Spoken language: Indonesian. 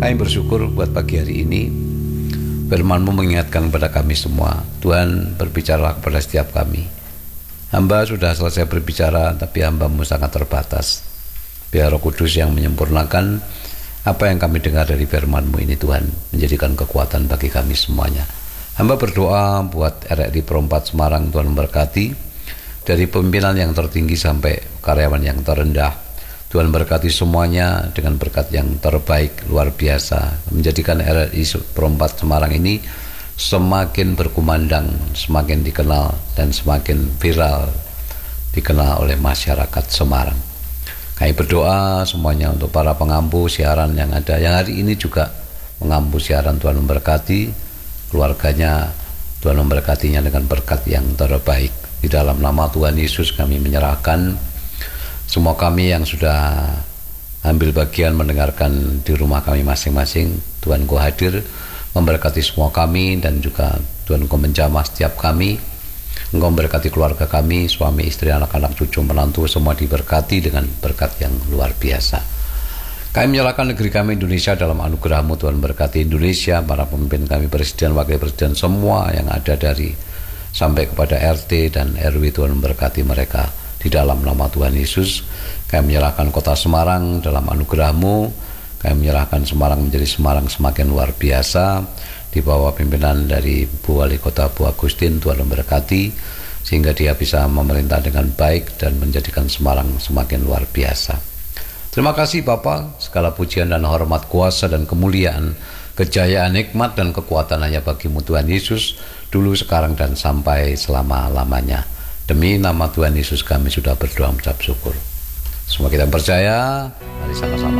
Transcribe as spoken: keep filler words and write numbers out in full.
Kami bersyukur buat pagi hari ini. Firman-Mu mengingatkan kepada kami semua. Tuhan, berbicara kepada setiap kami. Hamba sudah selesai berbicara, tapi hamba-Mu sangat terbatas. Biar Roh Kudus yang menyempurnakan apa yang kami dengar dari firman-Mu ini, Tuhan, menjadikan kekuatan bagi kami semuanya. Hamba berdoa buat R R I Perempat Semarang, Tuhan memberkati, dari pimpinan yang tertinggi sampai karyawan yang terendah. Tuhan berkati semuanya dengan berkat yang terbaik, luar biasa, menjadikan R R I Perempat Semarang ini semakin berkumandang, semakin dikenal, dan semakin viral dikenal oleh masyarakat Semarang. Kami berdoa semuanya untuk para pengampu siaran yang ada, yang hari ini juga mengampu siaran. Tuhan memberkati keluarganya, Tuhan memberkatinya dengan berkat yang terbaik. Di dalam nama Tuhan Yesus kami menyerahkan semua kami yang sudah ambil bagian mendengarkan di rumah kami masing-masing. Tuhan, Kau hadir memberkati semua kami, dan juga Tuhan, Kau menjamah setiap kami. Engkau memberkati keluarga kami, suami, istri, anak-anak, cucu, menantu, semua diberkati dengan berkat yang luar biasa. Kami menyerahkan negeri kami Indonesia dalam anugerah-Mu. Tuhan, berkati Indonesia, para pemimpin kami, presiden, wakil presiden, semua yang ada dari sampai kepada R T dan R W. Tuhan memberkati mereka. Di dalam nama Tuhan Yesus, kami menyerahkan kota Semarang dalam anugerah-Mu. Kami menyerahkan Semarang menjadi Semarang semakin luar biasa, di bawah pimpinan dari Bu Wali Kota Bu Agustin. Tuhan memberkati, sehingga dia bisa memerintah dengan baik dan menjadikan Semarang semakin luar biasa. Terima kasih Bapa, segala pujian dan hormat, kuasa dan kemuliaan, kejayaan, nikmat dan kekuatan hanya bagi-Mu Tuhan Yesus, dulu, sekarang, dan sampai selama-lamanya. Demi nama Tuhan Yesus kami sudah berdoa mengucap syukur. Semua kita percaya, mari sama-sama